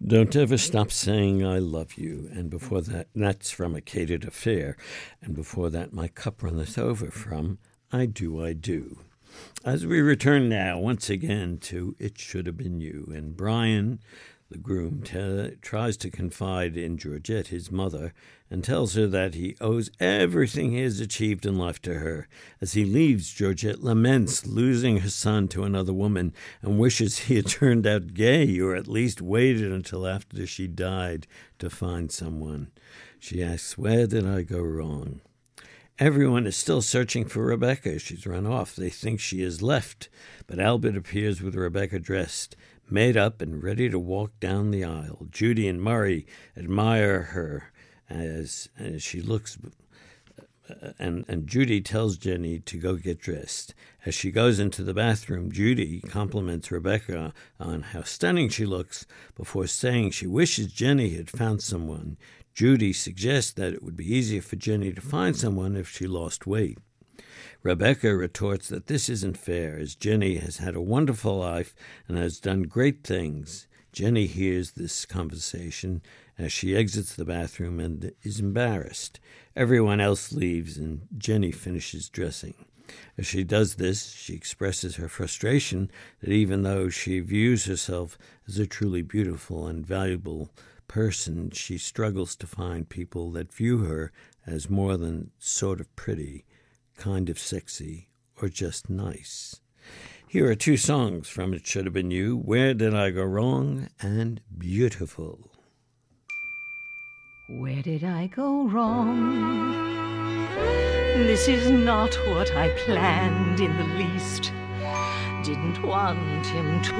Don't ever stop saying I love you. And before that, that's from A Catered Affair. And before that, My Cup Runneth Over from I Do, I Do. As we return now, once again, to It Should Have Been You. And Brian, the groom, tries to confide in Georgette, his mother, and tells her that he owes everything he has achieved in life to her. As he leaves, Georgette laments losing her son to another woman and wishes he had turned out gay or at least waited until after she died to find someone. She asks, "Where did I go wrong?" Everyone is still searching for Rebecca. She's run off. They think she has left. But Albert appears with Rebecca dressed, made up and ready to walk down the aisle. Judy and Murray admire her as she looks, and Judy tells Jenny to go get dressed. As she goes into the bathroom, Judy compliments Rebecca on how stunning she looks before saying she wishes Jenny had found someone. Judy suggests that it would be easier for Jenny to find someone if she lost weight. Rebecca retorts that this isn't fair, as Jenny has had a wonderful life and has done great things. Jenny hears this conversation as she exits the bathroom and is embarrassed. Everyone else leaves and Jenny finishes dressing. As she does this, she expresses her frustration that even though she views herself as a truly beautiful and valuable person, she struggles to find people that view her as more than sort of pretty, kind of sexy, or just nice. Here are two songs from It Should Have Been You, Where Did I Go Wrong and Beautiful. Where did I go wrong? This is not what I planned in the least. Didn't want him to